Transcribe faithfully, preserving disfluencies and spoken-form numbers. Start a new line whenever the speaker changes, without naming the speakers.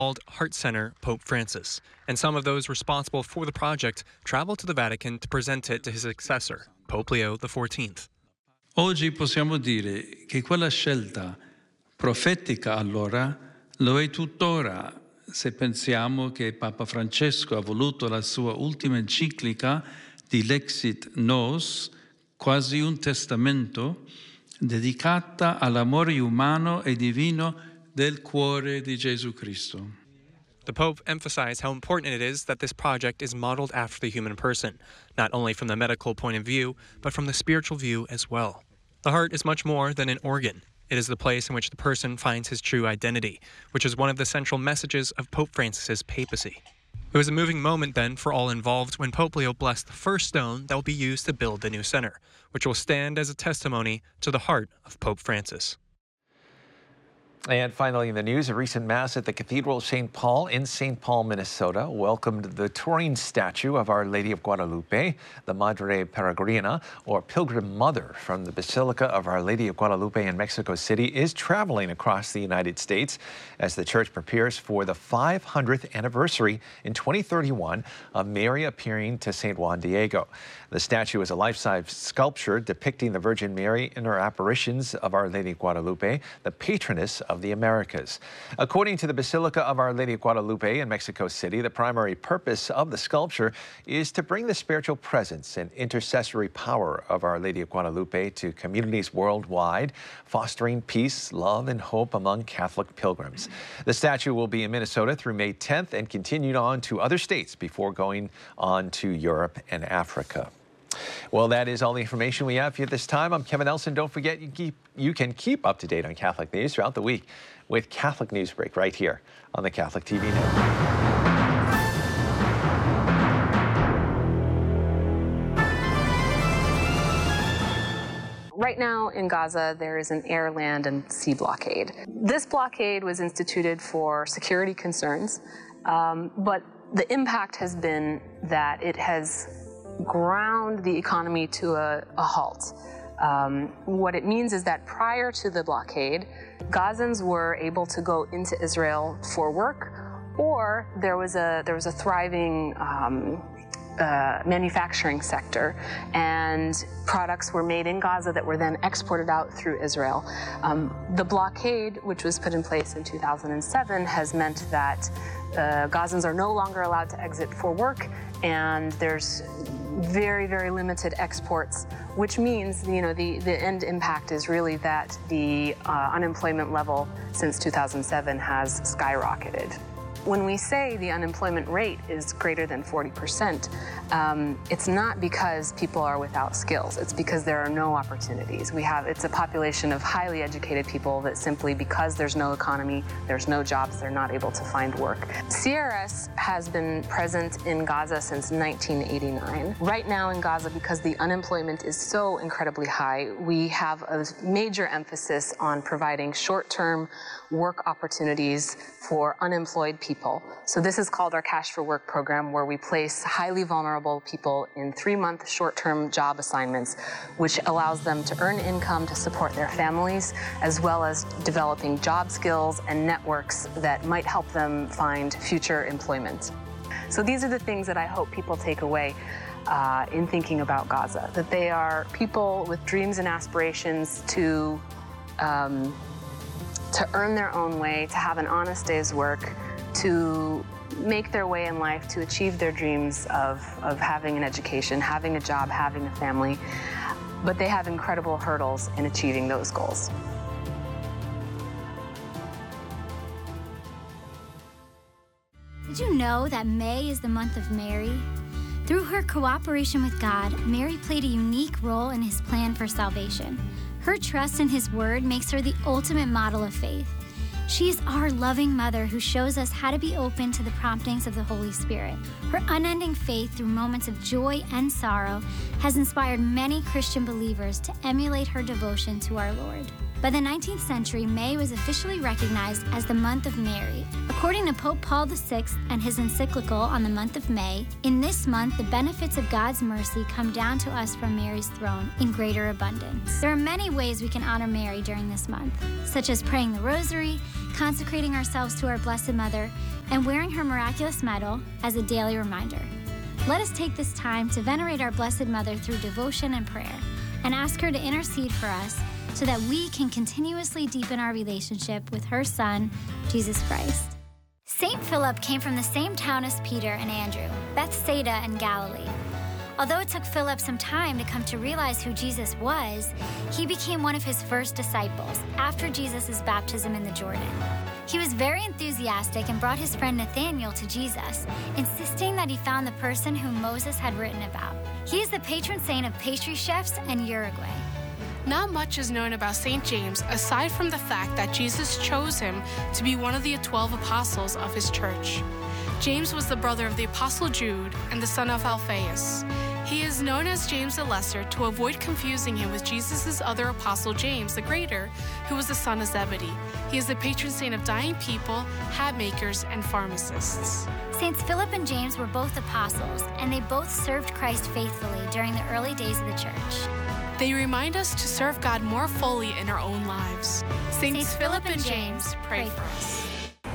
called Heart Center Pope Francis, and some of those responsible for the project traveled to the Vatican to present it to his successor, Pope Leo the fourteenth.
Oggi possiamo dire che quella scelta profetica allora lo è tuttora, se pensiamo che Papa Francesco ha voluto la sua ultima enciclica di Lexit Nos, quasi un testamento, dedicata all'amore umano e divino del cuore di Gesù Cristo.
The Pope emphasized how important it is that this project is modeled after the human person, not only from the medical point of view, but from the spiritual view as well. The heart is much more than an organ. It is the place in which the person finds his true identity, which is one of the central messages of Pope Francis's papacy. It was a moving moment then for all involved when Pope Leo blessed the first stone that will be used to build the new center, which will stand as a testimony to the heart of Pope Francis.
And finally in the news, a recent mass at the Cathedral of Saint Paul in Saint Paul, Minnesota, welcomed the touring statue of Our Lady of Guadalupe, the Madre Peregrina, or Pilgrim Mother, from the Basilica of Our Lady of Guadalupe in Mexico City, is traveling across the United States as the church prepares for the five hundredth anniversary in twenty thirty-one of Mary appearing to Saint Juan Diego. The statue is a life-size sculpture depicting the Virgin Mary in her apparitions of Our Lady of Guadalupe, the patroness of the Americas. According to the Basilica of Our Lady of Guadalupe in Mexico City, the primary purpose of the sculpture is to bring the spiritual presence and intercessory power of Our Lady of Guadalupe to communities worldwide, fostering peace, love, and hope among Catholic pilgrims. The statue will be in Minnesota through May tenth and continued on to other states before going on to Europe and Africa. Well, that is all the information we have for you this time. I'm Kevin Nelson. Don't forget, you, keep, you can keep up to date on Catholic news throughout the week with Catholic News Break right here on the Catholic T V Network.
Right now in Gaza, there is an air, land, and sea blockade. This blockade was instituted for security concerns, um, but the impact has been that it has ground the economy to a, a halt. Um, what it means is that prior to the blockade, Gazans were able to go into Israel for work, or there was a there was a thriving um, uh, manufacturing sector, and products were made in Gaza that were then exported out through Israel. Um, the blockade, which was put in place in two thousand seven, has meant that uh, Gazans are no longer allowed to exit for work, and there's very, very limited exports, which means, you know, the, the end impact is really that the uh, unemployment level since two thousand seven has skyrocketed. When we say the unemployment rate is greater than forty percent, um, it's not because people are without skills. It's because there are no opportunities. We have, it's a population of highly educated people that simply, because there's no economy, there's no jobs, they're not able to find work. C R S has been present in Gaza since nineteen eighty-nine. Right now in Gaza, because the unemployment is so incredibly high, we have a major emphasis on providing short-term work opportunities for unemployed people. So this is called our Cash for Work program, where we place highly vulnerable people in three-month short-term job assignments, which allows them to earn income to support their families, as well as developing job skills and networks that might help them find future employment. So these are the things that I hope people take away uh, in thinking about Gaza, that they are people with dreams and aspirations to um, to earn their own way, to have an honest day's work, to make their way in life, to achieve their dreams of, of having an education, having a job, having a family. But they have incredible hurdles in achieving those goals.
Did you know that May is the month of Mary? Through her cooperation with God, Mary played a unique role in his plan for salvation. Her trust in his word makes her the ultimate model of faith. She is our loving mother who shows us how to be open to the promptings of the Holy Spirit. Her unending faith through moments of joy and sorrow has inspired many Christian believers to emulate her devotion to our Lord. By the nineteenth century, May was officially recognized as the month of Mary. According to Pope Paul the Sixth and his encyclical on the month of May, in this month, the benefits of God's mercy come down to us from Mary's throne in greater abundance. There are many ways we can honor Mary during this month, such as praying the rosary, consecrating ourselves to our Blessed Mother, and wearing her miraculous medal as a daily reminder. Let us take this time to venerate our Blessed Mother through devotion and prayer, and ask her to intercede for us so that we can continuously deepen our relationship with her Son, Jesus Christ. Saint Philip came from the same town as Peter and Andrew, Bethsaida in Galilee. Although it took Philip some time to come to realize who Jesus was, he became one of his first disciples after Jesus' baptism in the Jordan. He was very enthusiastic and brought his friend Nathanael to Jesus, insisting that he found the person whom Moses had written about. He is the patron saint of pastry chefs and Uruguay.
Not much is known about Saint James aside from the fact that Jesus chose him to be one of the twelve apostles of his church. James was the brother of the Apostle Jude and the son of Alphaeus. He is known as James the Lesser to avoid confusing him with Jesus' other apostle James the Greater, who was the son of Zebedee. He is the patron saint of dying people, hat makers, and pharmacists.
Saints Philip and James were both apostles, and they both served Christ faithfully during the early days of the church.
They remind us to serve God more fully in our own lives. Saints, Saints Philip and James, pray for us.